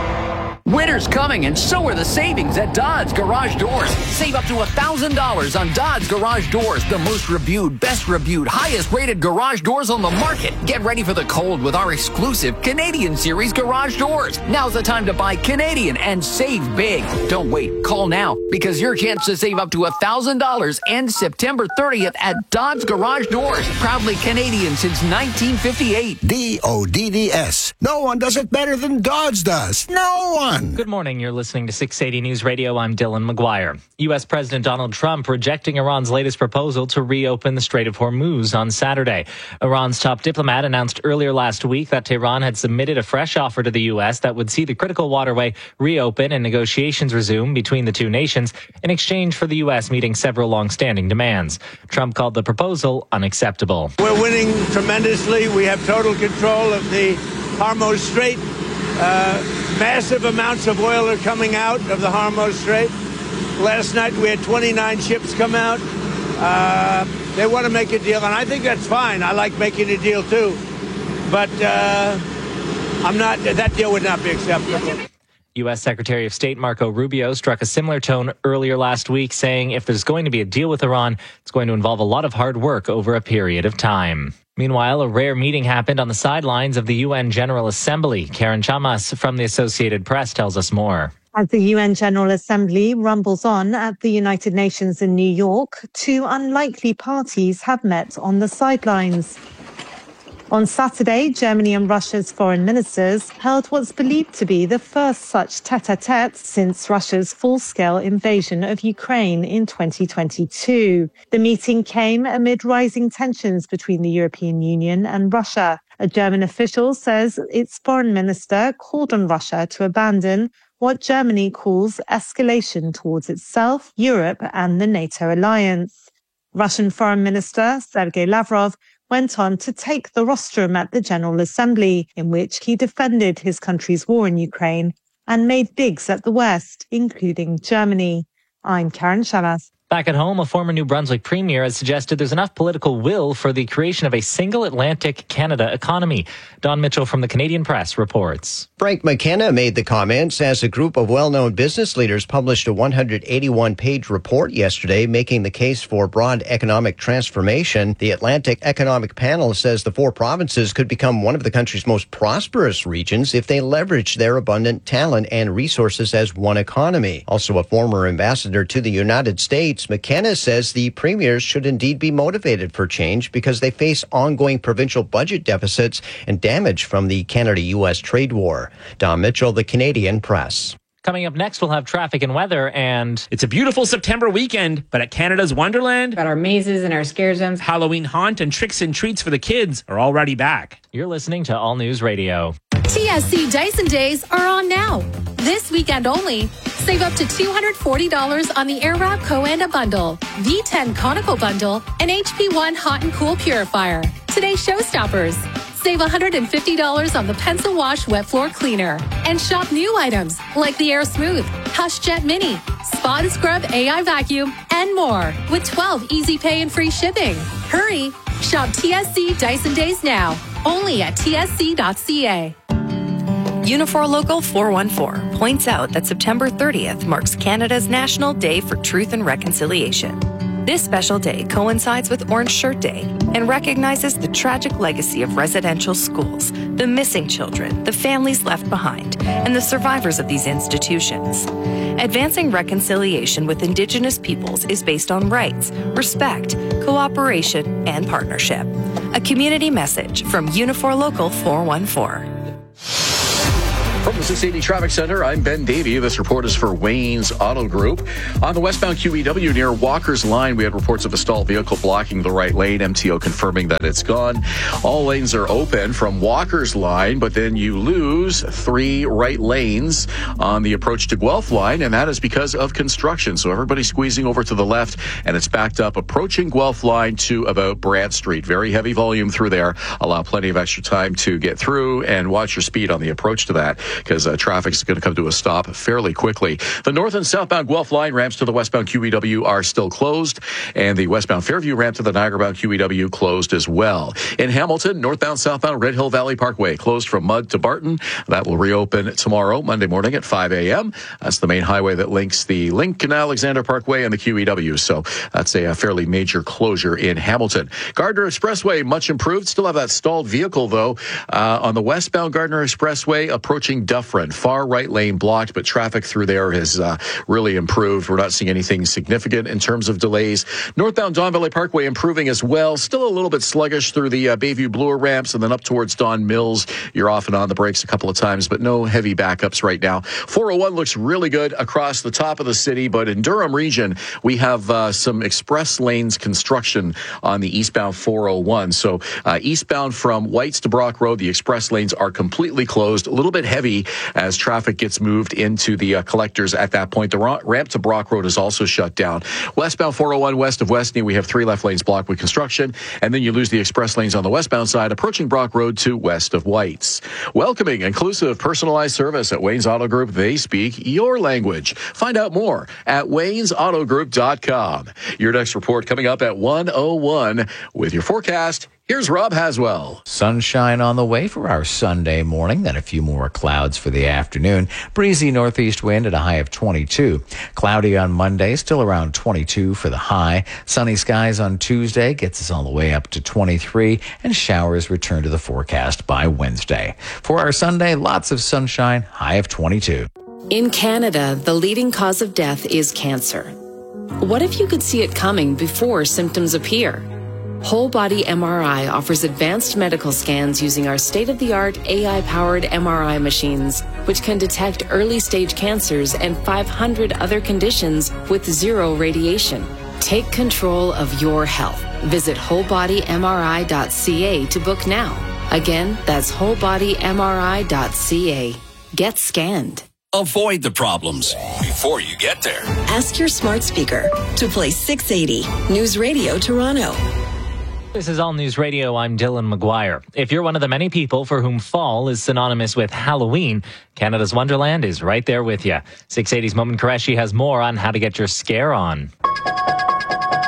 Winter's coming, and so are the savings at Dodds Garage Doors. Save up to $1,000 on Dodds Garage Doors, the most reviewed, best reviewed, highest rated garage doors on the market. Get ready for the cold with our exclusive Canadian Series garage doors. Now's the time to buy Canadian and save big. Don't wait. Call now, because your chance to save up to $1,000 ends September 30th at Dodds Garage Doors. Proudly Canadian since 1958. DODDS. No one does it better than Dodds does. No one. Good morning. You're listening to 680 News Radio. I'm Dylan McGuire. U.S. President Donald Trump rejecting Iran's latest proposal to reopen the Strait of Hormuz on Saturday. Iran's top diplomat announced earlier last week that Tehran had submitted a fresh offer to the U.S. that would see the critical waterway reopen and negotiations resume between the 2 nations in exchange for the U.S. meeting several long-standing demands. Trump called the proposal unacceptable. We're winning tremendously. We have total control of the Hormuz Strait. Massive amounts of oil are coming out of the Hormuz Strait. Last night we had 29 ships come out. They want to make a deal, and I think that's fine. I like making a deal too. But that deal would not be acceptable. U.S. Secretary of State Marco Rubio struck a similar tone earlier last week, saying if there's going to be a deal with Iran, it's going to involve a lot of hard work over a period of time. Meanwhile, a rare meeting happened on the sidelines of the UN General Assembly. Karen Chamas from the Associated Press tells us more. As the UN General Assembly rumbles on at the United Nations in New York, 2 unlikely parties have met on the sidelines. On Saturday, Germany and Russia's foreign ministers held what's believed to be the first such tête-à-tête since Russia's full-scale invasion of Ukraine in 2022. The meeting came amid rising tensions between the European Union and Russia. A German official says its foreign minister called on Russia to abandon what Germany calls escalation towards itself, Europe, and the NATO alliance. Russian Foreign Minister Sergei Lavrov went on to take the rostrum at the General Assembly, in which he defended his country's war in Ukraine and made digs at the West, including Germany. I'm Karen Chamas. Back at home, a former New Brunswick premier has suggested there's enough political will for the creation of a single Atlantic Canada economy. Don Mitchell from the Canadian Press reports. Frank McKenna made the comments as a group of well-known business leaders published a 181-page report yesterday making the case for broad economic transformation. The Atlantic Economic Panel says the 4 provinces could become one of the country's most prosperous regions if they leverage their abundant talent and resources as one economy. Also a former ambassador to the United States, McKenna says the premiers should indeed be motivated for change because they face ongoing provincial budget deficits and damage from the Canada-U.S. trade war. Don Mitchell, the Canadian Press. Coming up next, we'll have traffic and weather, and it's a beautiful September weekend, but at Canada's Wonderland, got our mazes and our scare zones. Halloween haunt and tricks and treats for the kids are already back. You're listening to All News Radio. TSC Dyson Days are on now. This weekend only, save up to $240 on the Airwrap Coanda Bundle, V10 Conical Bundle, and HP1 Hot and Cool Purifier. Today's showstoppers. Save $150 on the Pencil Wash Wet Floor Cleaner. And shop new items like the Air Smooth, Hush Jet Mini, Spot and Scrub AI Vacuum, and more with 12 easy pay and free shipping. Hurry! Shop TSC Dyson Days now, only at tsc.ca. Unifor Local 414 points out that September 30th marks Canada's National Day for Truth and Reconciliation. This special day coincides with Orange Shirt Day and recognizes the tragic legacy of residential schools, the missing children, the families left behind, and the survivors of these institutions. Advancing reconciliation with Indigenous peoples is based on rights, respect, cooperation, and partnership. A community message from Unifor Local 414. From the 680 Traffic Center, I'm Ben Davey. This report is for Wayne's Auto Group. On the westbound QEW near Walker's Line, we had reports of a stalled vehicle blocking the right lane. MTO confirming that it's gone. All lanes are open from Walker's Line, but then you lose 3 right lanes on the approach to Guelph Line, and that is because of construction. So everybody's squeezing over to the left, and it's backed up approaching Guelph Line to about Brad Street. Very heavy volume through there. Allow plenty of extra time to get through, and watch your speed on the approach to that, because traffic is going to come to a stop fairly quickly. The north and southbound Guelph Line ramps to the westbound QEW are still closed, and the westbound Fairview ramp to the Niagara-bound QEW closed as well. In Hamilton, northbound, southbound Red Hill Valley Parkway closed from Mudd to Barton. That will reopen tomorrow, Monday morning at 5 a.m. That's the main highway that links the Lincoln Alexander Parkway and the QEW, so that's a fairly major closure in Hamilton. Gardner Expressway, much improved. Still have that stalled vehicle, though, on the westbound Gardner Expressway approaching Dufferin. Far right lane blocked, but traffic through there has really improved. We're not seeing anything significant in terms of delays. Northbound Don Valley Parkway improving as well. Still a little bit sluggish through the Bayview Bloor ramps, and then up towards Don Mills. You're off and on the brakes a couple of times, but no heavy backups right now. 401 looks really good across the top of the city, but in Durham region, we have some express lanes construction on the eastbound 401. So eastbound from Whites to Brock Road, the express lanes are completely closed. A little bit heavy as traffic gets moved into the collectors at that point. The ramp to Brock Road is also shut down. Westbound 401 west of Westney, we have 3 left lanes blocked with construction, and then you lose the express lanes on the westbound side approaching Brock Road to west of Whites. Welcoming, inclusive, personalized service at Wayne's Auto Group. They speak your language. Find out more at waynesautogroup.com. Your next report coming up at 1:01 with your forecast. Here's Rob Haswell. Sunshine on the way for our Sunday morning, then a few more clouds for the afternoon. Breezy northeast wind at a high of 22. Cloudy on Monday, still around 22 for the high. Sunny skies on Tuesday gets us all the way up to 23, and showers return to the forecast by Wednesday. For our Sunday, lots of sunshine, high of 22. In Canada, the leading cause of death is cancer. What if you could see it coming before symptoms appear? Whole Body MRI offers advanced medical scans using our state-of-the-art AI-powered MRI machines, which can detect early-stage cancers and 500 other conditions with 0 radiation. Take control of your health. Visit wholebodymri.ca to book now. Again, that's wholebodymri.ca. Get scanned. Avoid the problems before you get there. Ask your smart speaker to play 680 News Radio Toronto. This is All News Radio. I'm Dylan McGuire. If you're one of the many people for whom fall is synonymous with Halloween, Canada's Wonderland is right there with you. 680's Momin Qureshi has more on how to get your scare on.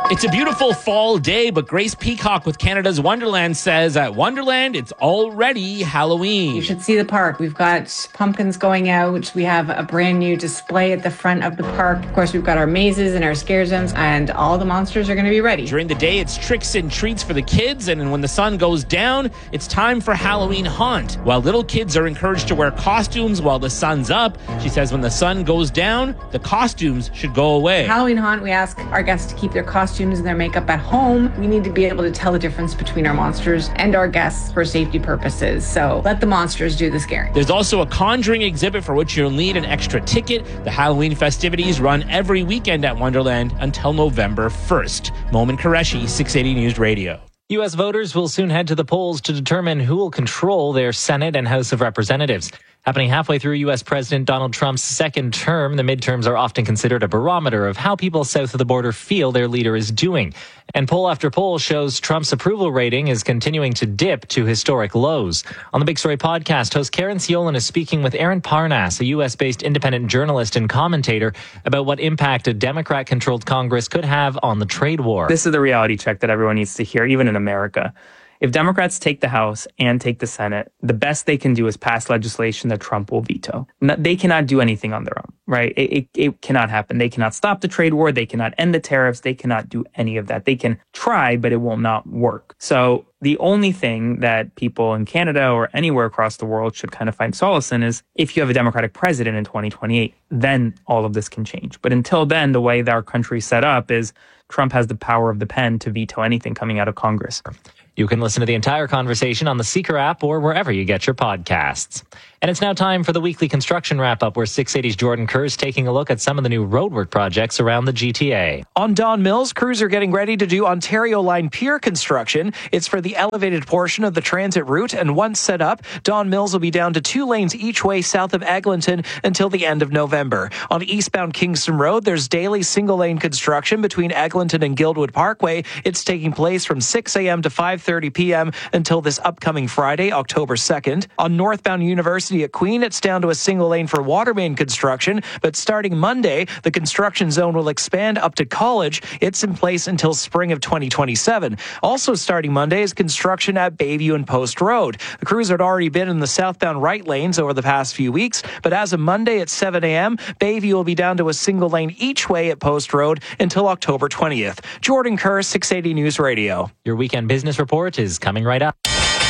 It's a beautiful fall day, but Grace Peacock with Canada's Wonderland says at Wonderland, it's already Halloween. You should see the park. We've got pumpkins going out. We have a brand new display at the front of the park. Of course, we've got our mazes and our scare zones, and all the monsters are going to be ready. During the day, it's tricks and treats for the kids, and when the sun goes down, it's time for Halloween Haunt. While little kids are encouraged to wear costumes while the sun's up, she says when the sun goes down, the costumes should go away. Halloween Haunt, we ask our guests to keep their costumes and their makeup at home. We need to be able to tell the difference between our monsters and our guests for safety purposes. So let the monsters do the scaring. There's also a conjuring exhibit for which you'll need an extra ticket. The Halloween festivities run every weekend at Wonderland until November 1st. Momin Qureshi, 680 News Radio. U.S. voters will soon head to the polls to determine who will control their Senate and House of Representatives. Happening halfway through U.S. President Donald Trump's second term, the midterms are often considered a barometer of how people south of the border feel their leader is doing. And poll after poll shows Trump's approval rating is continuing to dip to historic lows. On the Big Story podcast, host Karen Siolan is speaking with Aaron Parnas, a U.S.-based independent journalist and commentator, about what impact a Democrat-controlled Congress could have on the trade war. This is the reality check that everyone needs to hear, even in America. If Democrats take the House and take the Senate, the best they can do is pass legislation that Trump will veto. They cannot do anything on their own, right? It cannot happen. They cannot stop the trade war. They cannot end the tariffs. They cannot do any of that. They can try, but it will not work. So the only thing that people in Canada or anywhere across the world should kind of find solace in is if you have a Democratic president in 2028, then all of this can change. But until then, the way that our country is set up is Trump has the power of the pen to veto anything coming out of Congress. You can listen to the entire conversation on the Seeker app or wherever you get your podcasts. And it's now time for the weekly construction wrap-up, where 680's Jordan Kerr is taking a look at some of the new roadwork projects around the GTA. On Don Mills, crews are getting ready to do Ontario Line Pier construction. It's for the elevated portion of the transit route, and once set up, Don Mills will be down to 2 lanes each way south of Eglinton until the end of November. On eastbound Kingston Road, there's daily single-lane construction between Eglinton and Guildwood Parkway. It's taking place from 6 a.m. to 5:30 p.m. until this upcoming Friday, October 2nd. On northbound University at Queen, it's down to a single lane for water main construction, but starting Monday, the construction zone will expand up to College. It's in place until spring of 2027. Also starting Monday is construction at Bayview and Post Road. The crews had already been in the southbound right lanes over the past few weeks, but as of Monday at 7 a.m., Bayview will be down to a single lane each way at Post Road until October 20th. Jordan Kerr, 680 News Radio. Your weekend business report is coming right up.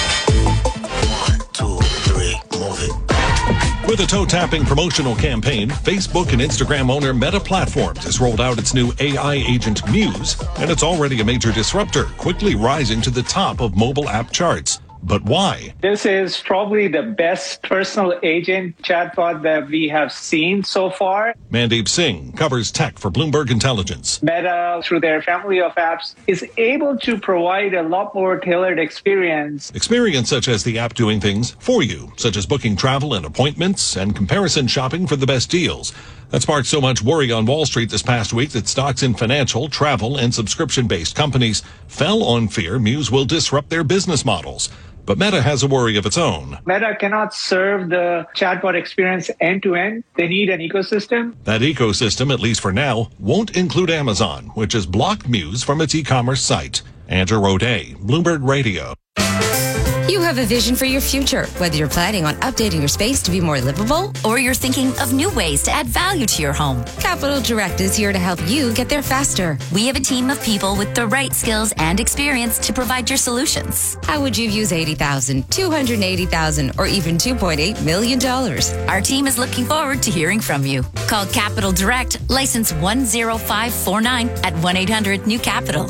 With a toe-tapping promotional campaign, Facebook and Instagram owner Meta Platforms has rolled out its new AI agent Muse, and it's already a major disruptor, quickly rising to the top of mobile app charts. But why? This is probably the best personal agent chatbot that we have seen so far. Mandeep Singh covers tech for Bloomberg Intelligence. Meta, through their family of apps, is able to provide a lot more tailored experience. Experience such as the app doing things for you, such as booking travel and appointments and comparison shopping for the best deals. That sparked so much worry on Wall Street this past week that stocks in financial, travel, and subscription-based companies fell on fear Muse will disrupt their business models. But Meta has a worry of its own. Meta cannot serve the chatbot experience end-to-end. They need an ecosystem. That ecosystem, at least for now, won't include Amazon, which has blocked Muse from its e-commerce site. Andrew O'Day, Bloomberg Radio. You have a vision for your future, whether you're planning on updating your space to be more livable or you're thinking of new ways to add value to your home. Capital Direct is here to help you get there faster. We have a team of people with the right skills and experience to provide your solutions. How would you use $80,000, $280,000, or even $2.8 million? Our team is looking forward to hearing from you. Call Capital Direct, license 10549 at 1-800-NEW-CAPITAL.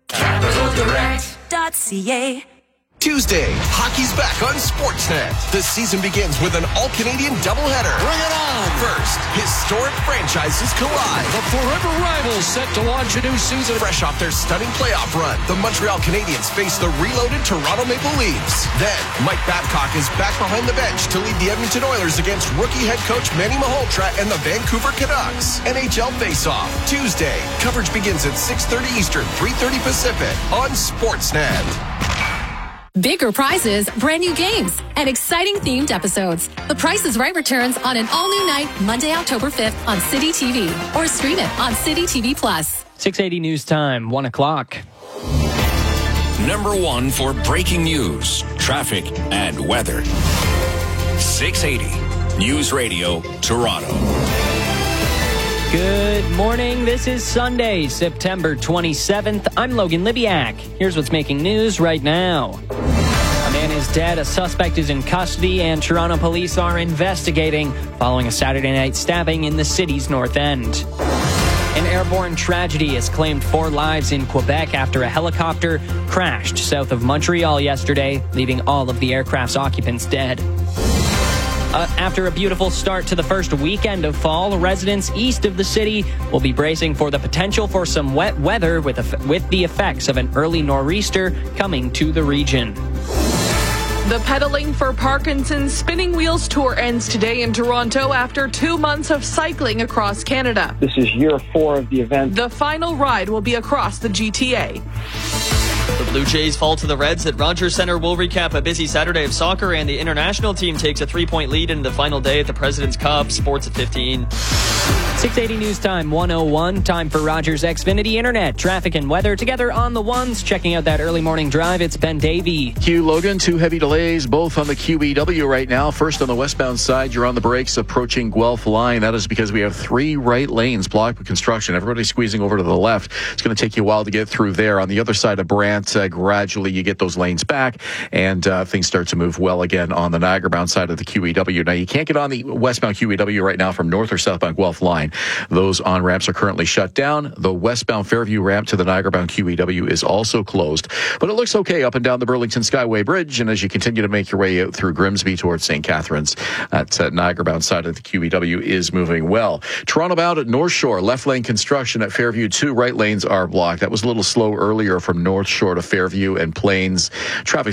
CapitalDirect.ca. Tuesday, hockey's back on Sportsnet. The season begins with an all-Canadian doubleheader. Bring it on! First, historic franchises collide. The forever rivals set to launch a new season. Fresh off their stunning playoff run, the Montreal Canadiens face the reloaded Toronto Maple Leafs. Then, Mike Babcock is back behind the bench to lead the Edmonton Oilers against rookie head coach Manny Malhotra and the Vancouver Canucks. NHL face-off, Tuesday. Coverage begins at 6:30 Eastern, 3:30 Pacific on Sportsnet. Bigger prizes, brand new games, and exciting themed episodes. The Price is Right returns on an all-new night, Monday, October 5th on City TV, or stream it on City TV Plus. 680 News Time, 1 o'clock. Number one for breaking news, traffic, and weather. 680 News Radio, Toronto. Good morning. This is Sunday, September 27th. I'm Logan Libiak. Here's what's making news right now. A man is dead, a suspect is in custody, and Toronto police are investigating following a Saturday night stabbing in the city's North End. An airborne tragedy has claimed 4 lives in Quebec after a helicopter crashed south of Montreal yesterday, leaving all of the aircraft's occupants dead. After a beautiful start to the first weekend of fall, residents east of the city will be bracing for the potential for some wet weather with the effects of an early nor'easter coming to the region. The Pedaling for Parkinson's Spinning Wheels Tour ends today in Toronto after 2 months of cycling across Canada. This is year 4 of the event. The final ride will be across the GTA. The Blue Jays fall to the Reds at Rogers Centre. We'll recap a busy Saturday of soccer, and the international team takes a 3-point lead in the final day at the President's Cup. Sports at 15. 680 News Time, 1:01. Time for Rogers Xfinity Internet. Traffic and weather together on the ones. Checking out that early morning drive, it's Ben Davey. Hugh Logan, 2 heavy delays, both on the QEW right now. First on the westbound side, you're on the brakes approaching Guelph Line. That is because we have 3 right lanes blocked with construction. Everybody's squeezing over to the left. It's going to take you a while to get through there. On the other side of Brant, gradually you get those lanes back, and things start to move well again on the Niagara-bound side of the QEW. Now, you can't get on the westbound QEW right now from north or southbound Guelph Line. Those on-ramps are currently shut down. The westbound Fairview ramp to the Niagara-bound QEW is also closed, but it looks okay up and down the Burlington Skyway Bridge, and as you continue to make your way out through Grimsby towards St. Catharines, that Niagara-bound side of the QEW is moving well. Toronto-bound at North Shore, left lane construction at Fairview. 2 right lanes are blocked. That was a little slow earlier from North Shore to Fairview and Plains. Traffic